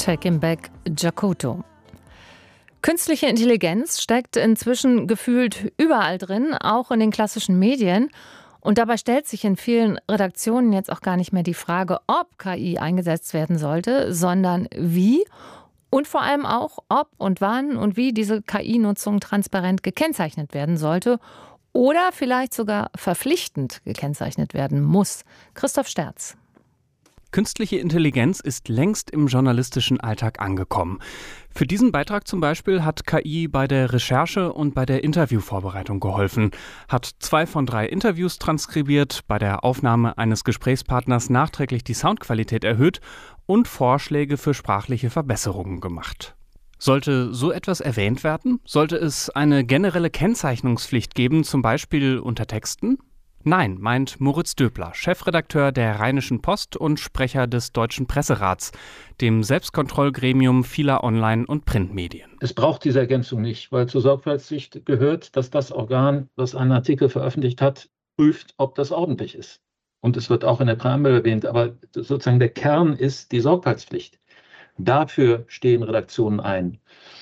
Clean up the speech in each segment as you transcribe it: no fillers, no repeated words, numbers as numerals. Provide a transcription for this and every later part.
Take Him Back, Jakoto. Künstliche Intelligenz steckt inzwischen gefühlt überall drin, auch in den klassischen Medien. Und dabei stellt sich in vielen Redaktionen jetzt auch gar nicht mehr die Frage, ob KI eingesetzt werden sollte, sondern wie und vor allem auch, ob und wann und wie diese KI-Nutzung transparent gekennzeichnet werden sollte oder vielleicht sogar verpflichtend gekennzeichnet werden muss. Christoph Sterz. Künstliche Intelligenz ist längst im journalistischen Alltag angekommen. Für diesen Beitrag zum Beispiel hat KI bei der Recherche und bei der Interviewvorbereitung geholfen, hat 2 von 3 Interviews transkribiert, bei der Aufnahme eines Gesprächspartners nachträglich die Soundqualität erhöht und Vorschläge für sprachliche Verbesserungen gemacht. Sollte so etwas erwähnt werden? Sollte es eine generelle Kennzeichnungspflicht geben, zum Beispiel unter Texten? Nein, meint Moritz Döbler, Chefredakteur der Rheinischen Post und Sprecher des Deutschen Presserats, dem Selbstkontrollgremium vieler Online- und Printmedien. Es braucht diese Ergänzung nicht, weil zur Sorgfaltspflicht gehört, dass das Organ, das einen Artikel veröffentlicht hat, prüft, ob das ordentlich ist. Und es wird auch in der Präambel erwähnt, aber sozusagen der Kern ist die Sorgfaltspflicht. Dafür stehen Redaktionen ein.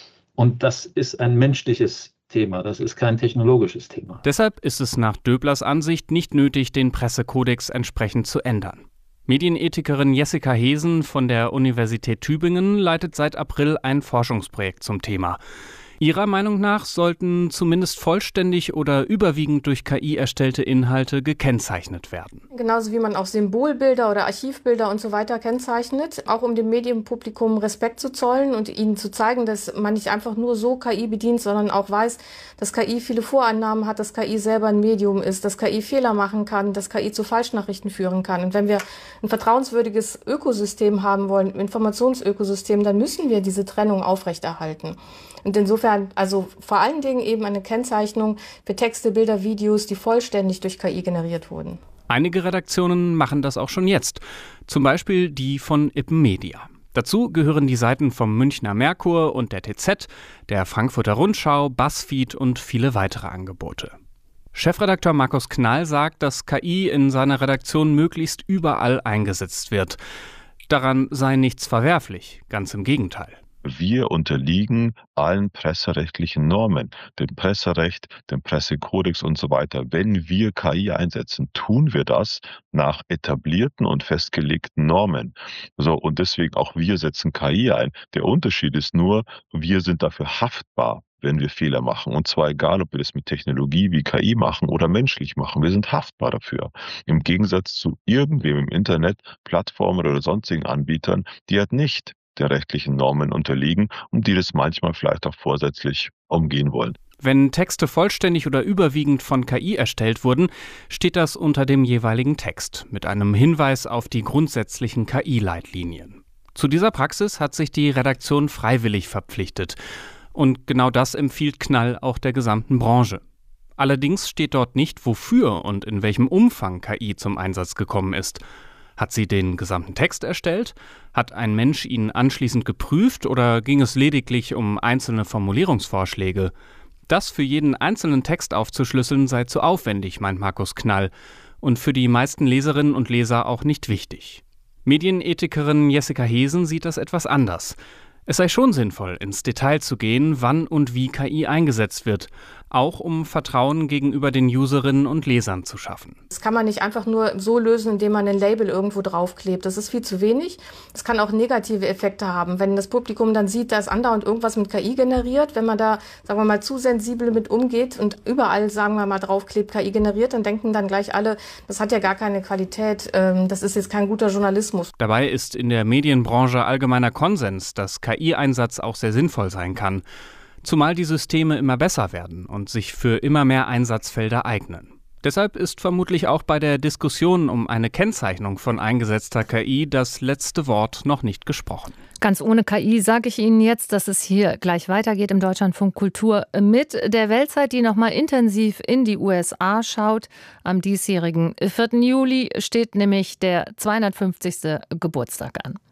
Und das ist ein menschliches Thema, das ist kein technologisches Thema. Deshalb ist es nach Döblers Ansicht nicht nötig, den Pressekodex entsprechend zu ändern. Medienethikerin Jessica Hesen von der Universität Tübingen leitet seit April ein Forschungsprojekt zum Thema. Ihrer Meinung nach sollten zumindest vollständig oder überwiegend durch KI erstellte Inhalte gekennzeichnet werden. Genauso wie man auch Symbolbilder oder Archivbilder und so weiter kennzeichnet, auch um dem Medienpublikum Respekt zu zollen und ihnen zu zeigen, dass man nicht einfach nur so KI bedient, sondern auch weiß, dass KI viele Vorannahmen hat, dass KI selber ein Medium ist, dass KI Fehler machen kann, dass KI zu Falschnachrichten führen kann. Und wenn wir ein vertrauenswürdiges Ökosystem haben wollen, ein Informationsökosystem, dann müssen wir diese Trennung aufrechterhalten. Und insofern, also vor allen Dingen eben eine Kennzeichnung für Texte, Bilder, Videos, die vollständig durch KI generiert wurden. Einige Redaktionen machen das auch schon jetzt, zum Beispiel die von Ippen Media. Dazu gehören die Seiten vom Münchner Merkur und der TZ, der Frankfurter Rundschau, BuzzFeed und viele weitere Angebote. Chefredakteur Markus Knall sagt, dass KI in seiner Redaktion möglichst überall eingesetzt wird. Daran sei nichts verwerflich, ganz im Gegenteil. Wir unterliegen allen presserechtlichen Normen, dem Presserecht, dem Pressekodex und so weiter. Wenn wir KI einsetzen, tun wir das nach etablierten und festgelegten Normen. So, und deswegen auch wir setzen KI ein. Der Unterschied ist nur, wir sind dafür haftbar, wenn wir Fehler machen. Und zwar egal, ob wir das mit Technologie wie KI machen oder menschlich machen. Wir sind haftbar dafür. Im Gegensatz zu irgendwem im Internet, Plattformen oder sonstigen Anbietern, die halt nicht der rechtlichen Normen unterliegen und die das manchmal vielleicht auch vorsätzlich umgehen wollen. Wenn Texte vollständig oder überwiegend von KI erstellt wurden, steht das unter dem jeweiligen Text mit einem Hinweis auf die grundsätzlichen KI-Leitlinien. Zu dieser Praxis hat sich die Redaktion freiwillig verpflichtet. Und genau das empfiehlt Knall auch der gesamten Branche. Allerdings steht dort nicht, wofür und in welchem Umfang KI zum Einsatz gekommen ist. Hat sie den gesamten Text erstellt? Hat ein Mensch ihn anschließend geprüft oder ging es lediglich um einzelne Formulierungsvorschläge? Das für jeden einzelnen Text aufzuschlüsseln sei zu aufwendig, meint Markus Knall, und für die meisten Leserinnen und Leser auch nicht wichtig. Medienethikerin Jessica Hesen sieht das etwas anders. Es sei schon sinnvoll, ins Detail zu gehen, wann und wie KI eingesetzt wird, auch um Vertrauen gegenüber den Userinnen und Lesern zu schaffen. Das kann man nicht einfach nur so lösen, indem man ein Label irgendwo draufklebt. Das ist viel zu wenig. Das kann auch negative Effekte haben. Wenn das Publikum dann sieht, da ist andauernd irgendwas mit KI generiert, wenn man da, sagen wir mal, zu sensibel mit umgeht und überall, sagen wir mal, draufklebt, KI generiert, dann denken dann gleich alle, das hat ja gar keine Qualität, das ist jetzt kein guter Journalismus. Dabei ist in der Medienbranche allgemeiner Konsens, dass KI-Einsatz auch sehr sinnvoll sein kann. Zumal die Systeme immer besser werden und sich für immer mehr Einsatzfelder eignen. Deshalb ist vermutlich auch bei der Diskussion um eine Kennzeichnung von eingesetzter KI das letzte Wort noch nicht gesprochen. Ganz ohne KI sage ich Ihnen jetzt, dass es hier gleich weitergeht im Deutschlandfunk Kultur mit der Weltzeit, die nochmal intensiv in die USA schaut. Am diesjährigen 4. Juli steht nämlich der 250. Geburtstag an.